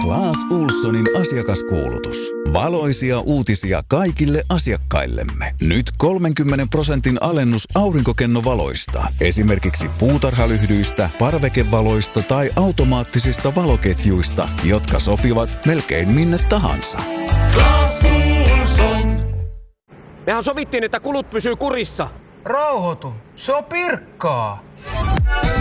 Clas Ohlsonin asiakaskuulutus. Valoisia uutisia kaikille asiakkaillemme. Nyt 30% alennus aurinkokennovaloista. Esimerkiksi puutarhalyhdyistä, parvekevaloista tai automaattisista valoketjuista, jotka sopivat melkein minne tahansa. Clas Ohlson. Mehän sovittiin, että kulut pysyy kurissa. Rauhoitu, se on Pirkkaa.